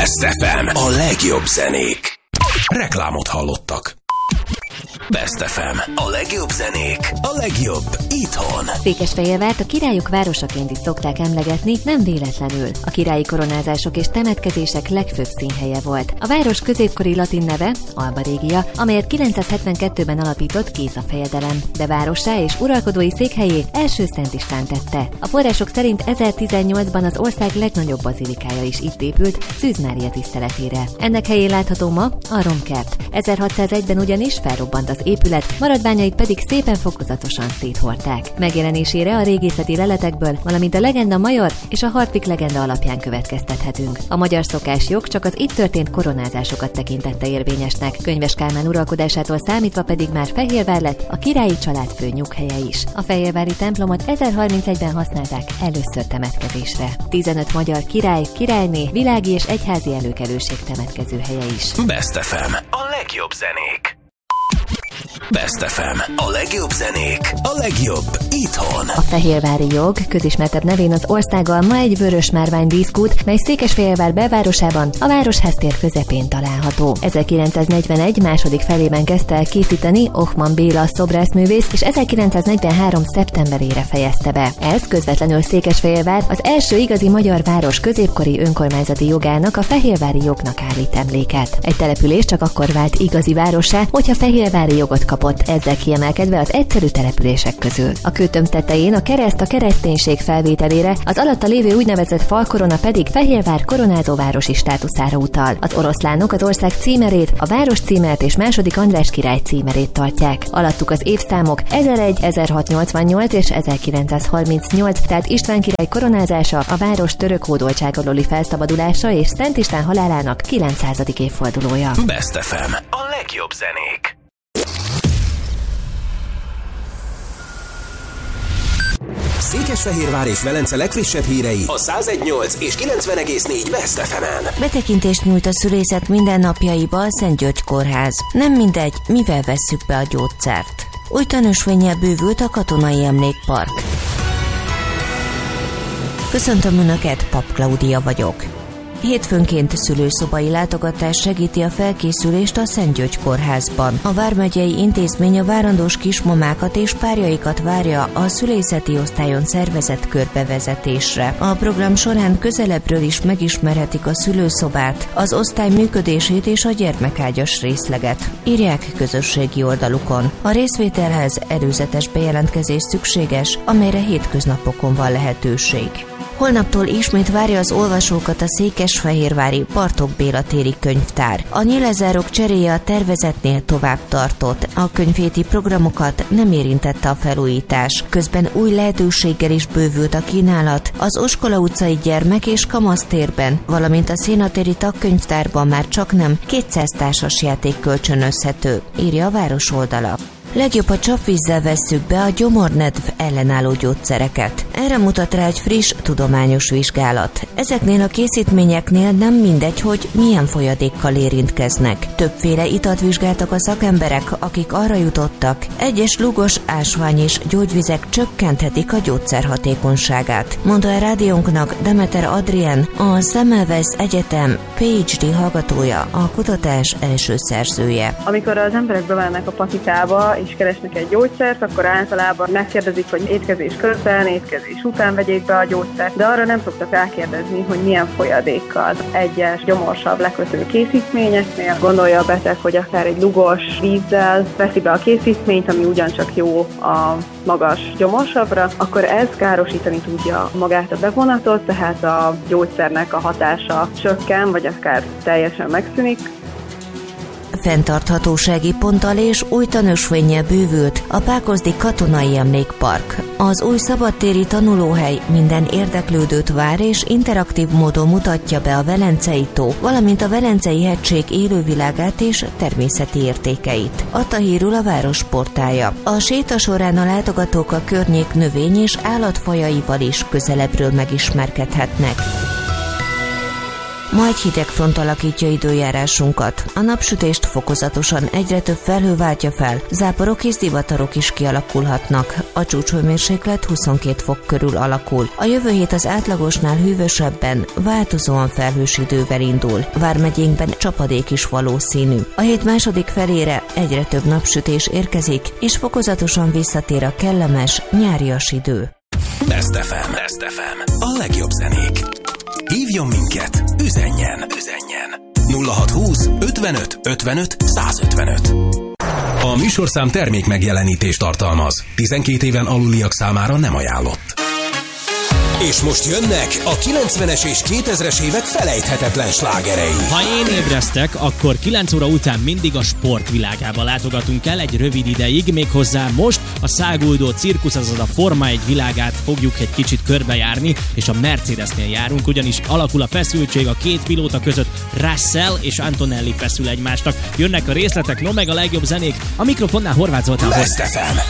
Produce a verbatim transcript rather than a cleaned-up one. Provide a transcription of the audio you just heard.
Best ef em, a legjobb zenék. Reklámot hallottak. Best ef em, a legjobb zenék, a legjobb itthon. Székesfehérvárt a királyok városaként is szokták emlegetni, nem véletlenül. A királyi koronázások és temetkezések legfőbb színhelye volt. A város középkori latin neve Alba Regia, amelyet kilencszázhetvenkettőben alapított Géza fejedelem, de várossá és uralkodói székhelyét első Szent István tette. A források szerint ezertizennyolcban az ország legnagyobb bazilikája is itt épült, Szűz Mária tiszteletére. Ennek helyén látható ma a romkert. ezerhatszázegyben ugyanis felrobbant az épület, maradványait pedig szépen fokozatosan széthordták. Megjelenésére a régészeti leletekből, valamint a legenda major és a Hartwig legenda alapján következtethetünk. A magyar szokásjog csak az itt történt koronázásokat tekintette érvényesnek, Könyves Kálmán uralkodásától számítva pedig már Fehérvár lett a királyi család fő nyughelye is. A fehérvári templomot ezerharmincegyben használták először temetkezésre. tizenöt magyar király, királyné, világi és egyházi előkelőség temetkező helye is. Best ef em, a legjobb zenék. Best ef em, a legjobb zenék, a legjobb itthon. A fehérvári jog közismertebb nevén az országgal ma egy vörös márvány díszkút, mely Székesfehérvár belvárosában a Városház-tér közepén található. ezerkilencszáznegyvenegy második felében kezdte el készíteni Ochman Béla szobrászművész, és ezerkilencszáznegyvenhárom szeptemberére fejezte be. Ez közvetlenül Székesfehérvár az első igazi magyar város középkori önkormányzati jogának, a fehérvári jognak állít emléket. Egy település csak akkor vált igazi várossá, hogyha fehérvári jogot kapott, ezzel kiemelkedve az egyszerű települések közül. A kőtömb tetején a kereszt a kereszténység felvételére, az alatta lévő úgynevezett falkorona pedig Fehérvár koronázóvárosi státuszára utal. Az oroszlánok az ország címerét, a város címert és második András király címerét tartják. Alattuk az évszámok ezeregy, ezerhatszáznyolcvannyolc és ezerkilencszázharmincnyolc, tehát István király koronázása, a város török hódoltság alóli felszabadulása és Szent István halálának kilencszázadik évfordulója. Best ef em, a legjobb zenék. Székesfehérvár és Velence legfrissebb hírei a száz egy nyolc és kilencven egész négy Best ef emen. Betekintést nyújt a szülészet mindennapjaiba a Szent György kórház. Nem mindegy, mivel vesszük be a gyógyszert. Új tanúsvénnyel bővült a Katonai Emlékpark. Köszöntöm Önöket, Pap Klaudia vagyok. Hétfőnként szülőszobai látogatás segíti a felkészülést a Szent György kórházban. A vármegyei intézmény a várandós kismamákat és párjaikat várja a szülészeti osztályon szervezett körbevezetésre. A program során közelebbről is megismerhetik a szülőszobát, az osztály működését és a gyermekágyas részleget, írják közösségi oldalukon. A részvételhez előzetes bejelentkezés szükséges, amelyre hétköznapokon van lehetőség. Holnaptól ismét várja az olvasókat a székesfehérvári Bartók Béla téri könyvtár. A nyílezárok cseréje a tervezetnél tovább tartott. A könyvhéti programokat nem érintette a felújítás. Közben új lehetőséggel is bővült a kínálat az Oskola utcai gyermek- és kamasztérben, valamint a Szénatéri tagkönyvtárban már csaknem kétszáz társas játék kölcsönözhető, írja a város oldala. Legjobb, ha csapvízzel vesszük be a gyomornedv ellenálló gyógyszereket. Erre mutat rá egy friss tudományos vizsgálat. Ezeknél a készítményeknél nem mindegy, hogy milyen folyadékkal érintkeznek. Többféle italt vizsgáltak a szakemberek, akik arra jutottak, egyes lúgos, ásvány és gyógyvizek csökkenthetik a gyógyszer hatékonyságát, mondta a rádiónknak Demeter Adrien, a Semmelweis Egyetem pé há dé hallgatója, a kutatás első szerzője. Amikor az emberek bemennek a patikába és keresnek egy gyógyszert, akkor általában megkérdezik, hogy étkezés közben, étkezés után vegyék be a gyógyszert, de arra nem szoktak elkérdezni, hogy milyen folyadékkal. Egyes gyomorsav lekötő készítményeknél gondolja a beteg, hogy akár egy lugos vízzel veszi be a készítményt, ami ugyancsak jó a magas gyomorsavra, akkor ez károsítani tudja magát a bevonatot, tehát a gyógyszernek a hatása csökken, vagy akár teljesen megszűnik. Fenntarthatósági ponttal és új tanúsvénnyel bővült a Pákozdi Katonai Emlékpark. Az új szabadtéri tanulóhely minden érdeklődőt vár és interaktív módon mutatja be a Velencei tó, valamint a Velencei hegység élővilágát és természeti értékeit, adta hírül a város portálja. A séta során a látogatók a környék növény- és állatfajaival is közelebbről megismerkedhetnek. Ma egy hideg front alakítja időjárásunkat. A napsütést fokozatosan egyre több felhő váltja fel, záporok és zivatarok is kialakulhatnak. A csúcshőmérséklet huszonkét fok körül alakul. A jövő hét az átlagosnál hűvösebben, változóan felhős idővel indul. Vármegyénkben csapadék is valószínű. A hét második felére egyre több napsütés érkezik, és fokozatosan visszatér a kellemes, nyárias idő. Best ef em. Best ef em. A legjobb zenék. Hívjon minket, üzenjen, üzenjen. nulla hatszázhúsz ötvenöt ötvenöt százötvenöt. A műsorszám termék megjelenítést tartalmaz. tizenkét éven aluliak számára nem ajánlott. És most jönnek a kilencvenes és kétezres évek felejthetetlen slágerei. Ha én ébresztek, akkor kilenc óra után mindig a sportvilágába látogatunk el egy rövid ideig, méghozzá most a száguldó cirkusz, azaz a Forma egy világát fogjuk egy kicsit körbejárni, és a Mercedesnél járunk, ugyanis alakul a feszültség a két pilóta között. Russell és Antonelli feszül egymásnak. Jönnek a részletek, no meg a legjobb zenék. A mikrofonnál Horváth Zoltán. Best ef em.